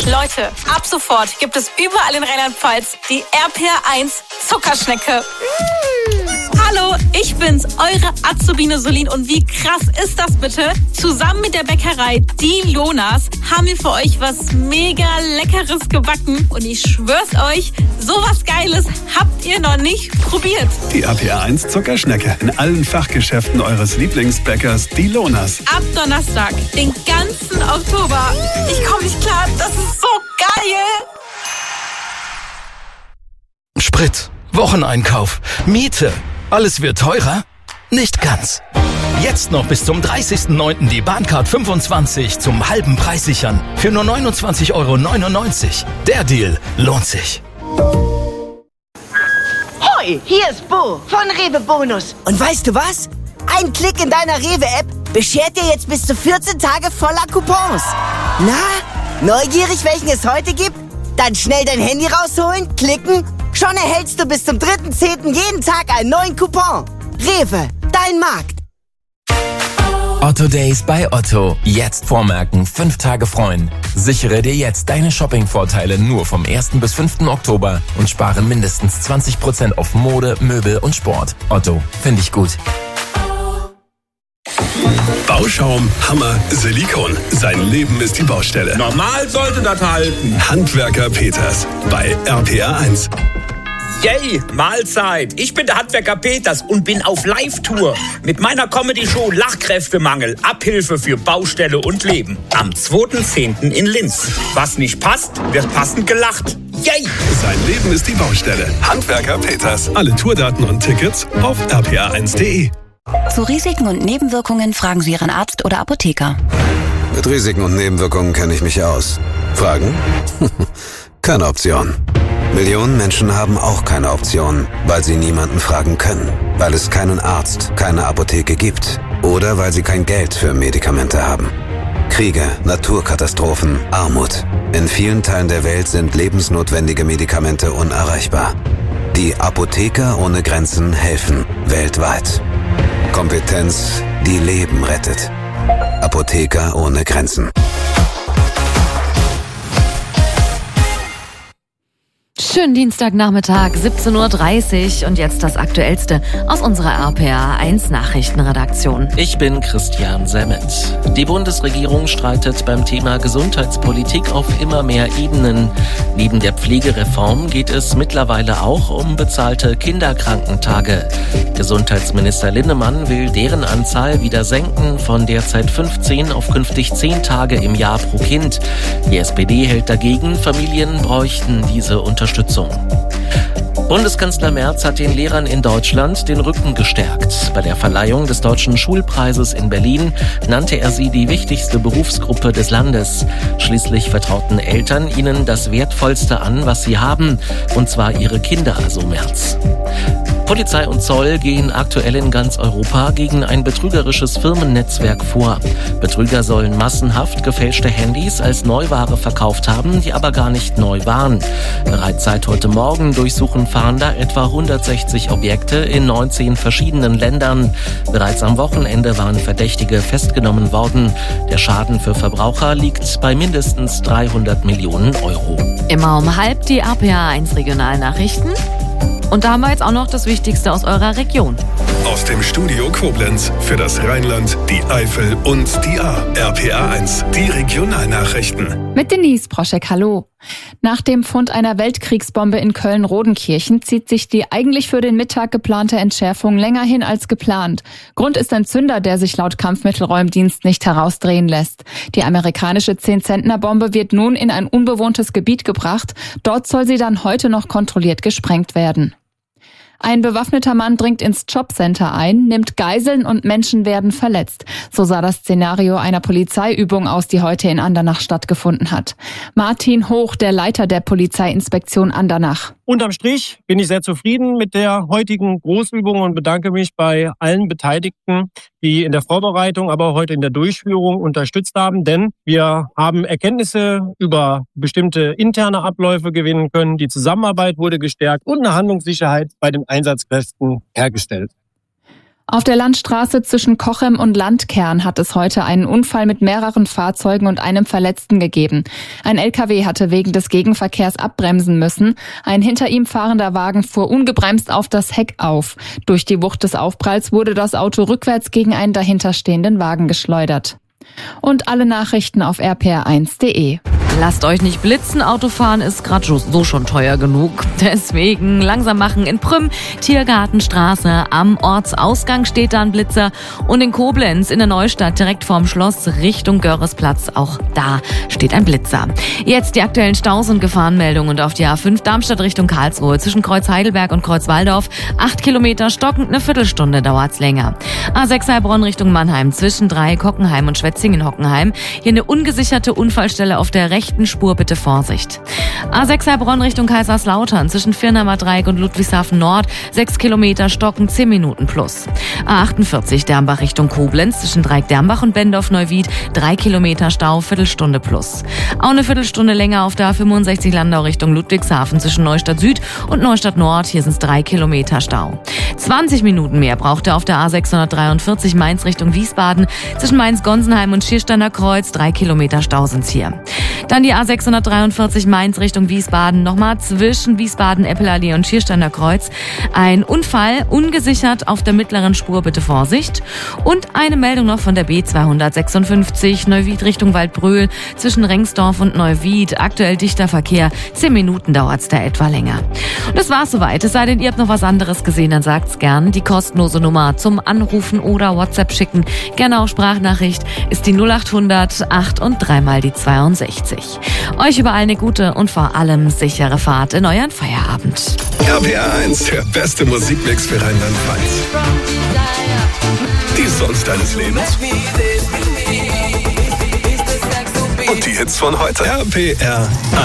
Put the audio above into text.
Leute, ab sofort gibt es überall in Rheinland-Pfalz die RPR1 Zuckerschnecke. Hallo, ich bin's, eure Azubine Solin. Und wie krass ist das bitte? Zusammen mit der Bäckerei Die Lonas haben wir für euch was mega Leckeres gebacken. Und ich schwör's euch, sowas Geiles habt ihr noch nicht probiert. Die RPR1 Zuckerschnecke in allen Fachgeschäften eures Lieblingsbäckers Die Lonas. Ab Donnerstag, den ganzen Oktober. Ich komme nicht klar, das ist so geil. Sprit, Wocheneinkauf, Miete. Alles wird teurer? Nicht ganz. Jetzt noch bis zum 30.09. die Bahncard 25 zum halben Preis sichern. Für nur 29,99 €. Der Deal lohnt sich. Hoi, hier ist Bo von Rewe Bonus. Und weißt du was? Ein Klick in deiner Rewe-App beschert dir jetzt bis zu 14 Tage voller Coupons. Na, neugierig, welchen es heute gibt? Dann schnell dein Handy rausholen, klicken. Schon erhältst du bis zum 3.10. jeden Tag einen neuen Coupon. Rewe, dein Markt. Otto Days bei Otto. Jetzt vormerken, 5 Tage freuen. Sichere dir jetzt deine Shopping-Vorteile nur vom 1. bis 5. Oktober und spare mindestens 20% auf Mode, Möbel und Sport. Otto, finde ich gut. Bauschaum, Hammer, Silikon. Sein Leben ist die Baustelle. Normal sollte das halten. Handwerker Peters bei RPR1. Yay, Mahlzeit. Ich bin der Handwerker Peters und bin auf Live-Tour mit meiner Comedy-Show Lachkräftemangel, Abhilfe für Baustelle und Leben. Am 2.10. in Linz. Was nicht passt, wird passend gelacht. Yay! Sein Leben ist die Baustelle. Handwerker Peters. Alle Tourdaten und Tickets auf rpr1.de. Zu Risiken und Nebenwirkungen fragen Sie Ihren Arzt oder Apotheker. Mit Risiken und Nebenwirkungen kenne ich mich aus. Fragen? Keine Option. Millionen Menschen haben auch keine Option, weil sie niemanden fragen können, weil es keinen Arzt, keine Apotheke gibt oder weil sie kein Geld für Medikamente haben. Kriege, Naturkatastrophen, Armut. In vielen Teilen der Welt sind lebensnotwendige Medikamente unerreichbar. Die Apotheker ohne Grenzen helfen weltweit. Kompetenz, die Leben rettet. Apotheker ohne Grenzen. Schönen Dienstagnachmittag, 17:30 Uhr und jetzt das Aktuellste aus unserer RPR1 Nachrichtenredaktion. Ich bin Christian Semmet. Die Bundesregierung streitet beim Thema Gesundheitspolitik auf immer mehr Ebenen. Neben der Pflegereform geht es mittlerweile auch um bezahlte Kinderkrankentage. Gesundheitsminister Linnemann will deren Anzahl wieder senken, von derzeit 15 auf künftig 10 Tage im Jahr pro Kind. Die SPD hält dagegen, Familien bräuchten diese Unterstützung. Bundeskanzler Merz hat den Lehrern in Deutschland den Rücken gestärkt. Bei der Verleihung des Deutschen Schulpreises in Berlin nannte er sie die wichtigste Berufsgruppe des Landes. Schließlich vertrauten Eltern ihnen das Wertvollste an, was sie haben, und zwar ihre Kinder, so Merz. Polizei und Zoll gehen aktuell in ganz Europa gegen ein betrügerisches Firmennetzwerk vor. Betrüger sollen massenhaft gefälschte Handys als Neuware verkauft haben, die aber gar nicht neu waren. Bereits seit heute Morgen durchsuchen Fahnder etwa 160 Objekte in 19 verschiedenen Ländern. Bereits am Wochenende waren Verdächtige festgenommen worden. Der Schaden für Verbraucher liegt bei mindestens 300 Millionen Euro. Immer um halb die RPR1 Regionalnachrichten. Und da haben wir jetzt auch noch das Wichtigste aus eurer Region. Aus dem Studio Koblenz für das Rheinland, die Eifel und die Ahr. RPR1, die Regionalnachrichten. Mit Denise Broschek, hallo. Nach dem Fund einer Weltkriegsbombe in Köln-Rodenkirchen zieht sich die eigentlich für den Mittag geplante Entschärfung länger hin als geplant. Grund ist ein Zünder, der sich laut Kampfmittelräumdienst nicht herausdrehen lässt. Die amerikanische 10-Zentner-Bombe wird nun in ein unbewohntes Gebiet gebracht. Dort soll sie dann heute noch kontrolliert gesprengt werden. Ein bewaffneter Mann dringt ins Jobcenter ein, nimmt Geiseln und Menschen werden verletzt. So sah das Szenario einer Polizeiübung aus, die heute in Andernach stattgefunden hat. Martin Hoch, der Leiter der Polizeiinspektion Andernach. Unterm Strich bin ich sehr zufrieden mit der heutigen Großübung und bedanke mich bei allen Beteiligten, die in der Vorbereitung, aber auch heute in der Durchführung unterstützt haben. Denn wir haben Erkenntnisse über bestimmte interne Abläufe gewinnen können. Die Zusammenarbeit wurde gestärkt und eine Handlungssicherheit bei den Einsatzkräften hergestellt. Auf der Landstraße zwischen Cochem und Landkern hat es heute einen Unfall mit mehreren Fahrzeugen und einem Verletzten gegeben. Ein LKW hatte wegen des Gegenverkehrs abbremsen müssen. Ein hinter ihm fahrender Wagen fuhr ungebremst auf das Heck auf. Durch die Wucht des Aufpralls wurde das Auto rückwärts gegen einen dahinterstehenden Wagen geschleudert. Und alle Nachrichten auf rpr1.de. Lasst euch nicht blitzen, Autofahren ist gerade so schon teuer genug. Deswegen langsam machen in Prüm, Tiergartenstraße. Am Ortsausgang steht da ein Blitzer. Und in Koblenz, in der Neustadt, direkt vorm Schloss, Richtung Görresplatz, auch da steht ein Blitzer. Jetzt die aktuellen Staus und Gefahrenmeldungen. Und auf die A5 Darmstadt Richtung Karlsruhe, zwischen Kreuz Heidelberg und Kreuz Walldorf, 8 Kilometer stockend, eine Viertelstunde dauert's länger. A6 Heilbronn Richtung Mannheim, zwischen Dreieck, Hockenheim und Schwetzingen-Hockenheim. Hier eine ungesicherte Unfallstelle auf der rechten Spur, bitte Vorsicht. A6 Heilbronn Richtung Kaiserslautern, zwischen Firnheimer Dreieck und Ludwigshafen Nord, 6 Kilometer stocken, 10 Minuten plus. A48 Dermbach Richtung Koblenz, zwischen Dreieck Dermbach und Bendorf-Neuwied, 3 Kilometer Stau, Viertelstunde plus. Auch eine Viertelstunde länger auf der A65 Landau Richtung Ludwigshafen, zwischen Neustadt Süd und Neustadt Nord, hier sind es 3 Kilometer Stau. 20 Minuten mehr braucht er auf der A643 Mainz Richtung Wiesbaden, zwischen Mainz-Gonsenheim und Schiersteiner Kreuz, 3 Kilometer Stau sind's hier. Dann die A643 Mainz Richtung Wiesbaden, nochmal zwischen Wiesbaden-Eppelallee und Schiersteiner Kreuz. Ein Unfall, ungesichert auf der mittleren Spur, bitte Vorsicht. Und eine Meldung noch von der B256 Neuwied Richtung Waldbröl, zwischen Rengsdorf und Neuwied. Aktuell dichter Verkehr, 10 Minuten dauert's da etwa länger. Und das war's soweit. Es sei denn, ihr habt noch was anderes gesehen, dann sagt's gern. Die kostenlose Nummer zum Anrufen oder WhatsApp schicken, gerne auch Sprachnachricht, ist die 0800 8 und 3 mal die 62. Euch überall eine gute und vor allem sichere Fahrt in euren Feierabend. RPR1, der beste Musikmix für Rheinland-Pfalz. Die Songs deines Lebens. Und die Hits von heute. RPR1.